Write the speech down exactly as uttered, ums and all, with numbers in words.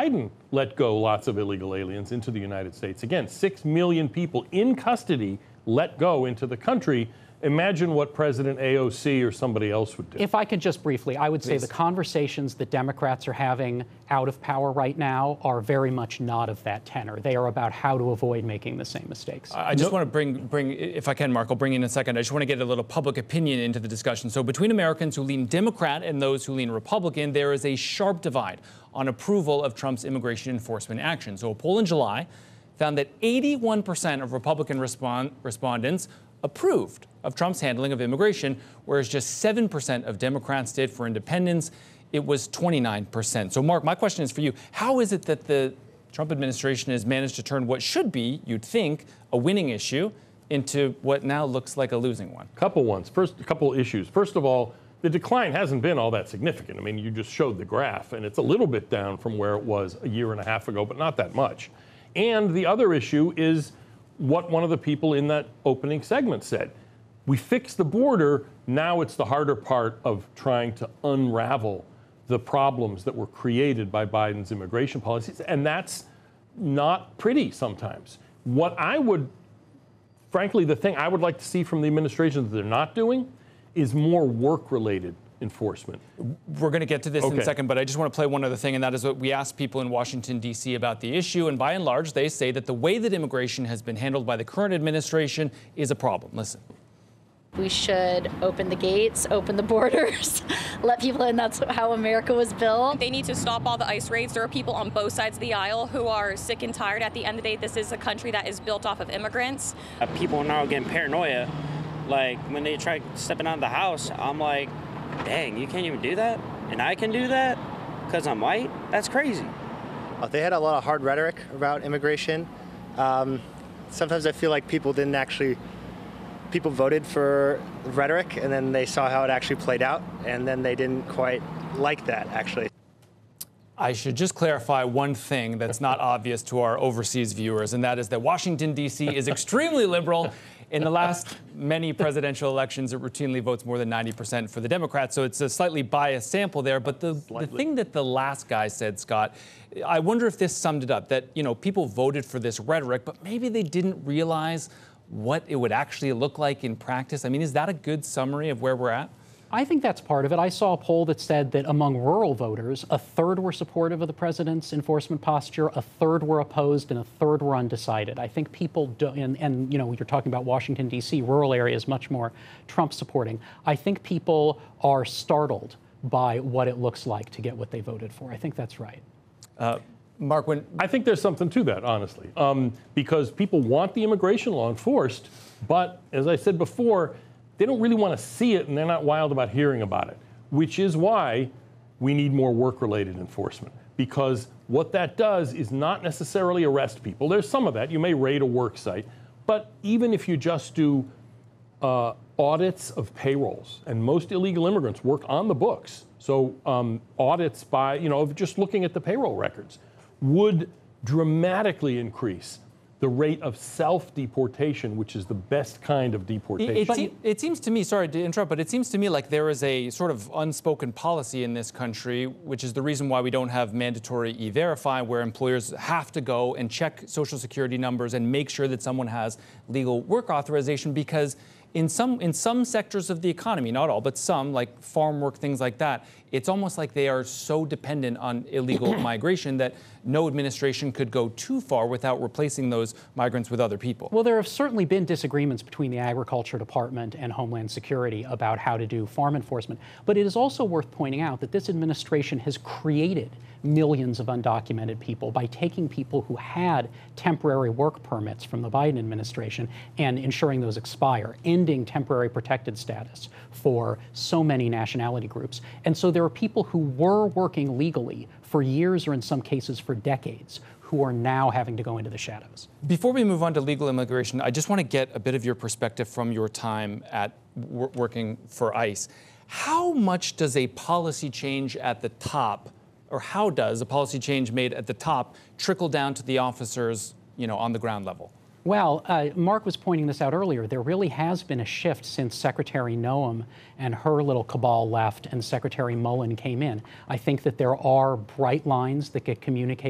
Biden let go lots of illegal aliens into the United States. Again, six million people in custody let go into the country. Imagine what President A O C or somebody else would do. If I could just briefly, I would Please. say the conversations that Democrats are having out of power right now are very much not of that tenor. They are about how to avoid making the same mistakes. I just nope. want to bring, bring, if I can, Mark, I'll bring in a second. I just want to get a little public opinion into the discussion. So between Americans who lean Democrat and those who lean Republican, there is a sharp divide on approval of Trump's immigration enforcement action. So a poll in July found that eighty-one percent of Republican respond, respondents approved of Trump's handling of immigration, whereas just seven percent of Democrats did. For independents, it was twenty-nine percent. So, Mark, my question is for you. How is it that the Trump administration has managed to turn what should be, you'd think, a winning issue into what now looks like a losing one? Couple ones. First, a couple issues. First of all, the decline hasn't been all that significant. I mean, you just showed the graph, and it's a little bit down from where it was a year and a half ago, but not that much. And the other issue is what one of the people in that opening segment said. We fixed the border, now it's the harder part of trying to unravel the problems that were created by Biden's immigration policies, and that's not pretty sometimes. What I would, frankly, the thing I would like to see from the administration that they're not doing is more work-related enforcement. We're going to get to this okay. in a second, but I just want to play one other thing, and that is what we asked people in Washington, D C about the issue, and by and large, they say that the way that immigration has been handled by the current administration is a problem. Listen. We should open the gates, open the borders, let people in. That's how America was built. They need to stop all the ICE raids. There are people on both sides of the aisle who are sick and tired. At the end of the day, this is a country that is built off of immigrants. Uh, people are now getting paranoia. Like, when they try stepping out of the house, I'm like, dang, you can't even do that? And I can do that because I'm white? That's crazy. Uh, they had a lot of hard rhetoric about immigration. Um, sometimes I feel like people didn't actually, people voted for rhetoric and then they saw how it actually played out and then they didn't quite like that, actually. I should just clarify one thing that's not obvious to our overseas viewers, and that is that Washington, D C is extremely liberal. In the last many presidential elections, it routinely votes more than ninety percent for the Democrats, so it's a slightly biased sample there. But the, the thing that the last guy said, Scott, I wonder if this summed it up, that, you know, people voted for this rhetoric, but maybe they didn't realize what it would actually look like in practice. I mean, is that a good summary of where we're at? I think that's part of it. I saw a poll that said that among rural voters, a third were supportive of the president's enforcement posture, a third were opposed, and a third were undecided. I think people do, and, and you know, you're talking about Washington, D C, rural areas, much more Trump supporting. I think people are startled by what it looks like to get what they voted for. I think that's right. Uh, Mark, when I think there's something to that, honestly, um, because people want the immigration law enforced, but as I said before, they don't really want to see it, and they're not wild about hearing about it, which is why we need more work-related enforcement, because what that does is not necessarily arrest people. There's some of that. You may raid a work site, but even if you just do uh, audits of payrolls, and most illegal immigrants work on the books, so um, audits by, you know, of just looking at the payroll records would dramatically increase the rate of self-deportation, which is the best kind of deportation. It, it, it seems to me, sorry to interrupt, but it seems to me like there is a sort of unspoken policy in this country, which is the reason why we don't have mandatory E-Verify, where employers have to go and check Social Security numbers and make sure that someone has legal work authorization, because in some in some sectors of the economy, not all, but some, like farm work, things like that, it's almost like they are so dependent on illegal migration that no administration could go too far without replacing those migrants with other people. Well, there have certainly been disagreements between the Agriculture Department and Homeland Security about how to do farm enforcement. But it is also worth pointing out that this administration has created millions of undocumented people by taking people who had temporary work permits from the Biden administration and ensuring those expire, ending temporary protected status for so many nationality groups. And so there are people who were working legally for years, or in some cases for decades, who are now having to go into the shadows. Before we move on to legal immigration, I just want to get a bit of your perspective from your time at working for ICE. How much does a policy change at the top, or how does a policy change made at the top trickle down to the officers, you know, on the ground level? Well, uh, Mark was pointing this out earlier. There really has been a shift since Secretary Noem and her little cabal left and Secretary Mullen came in. I think that there are bright lines that get communicated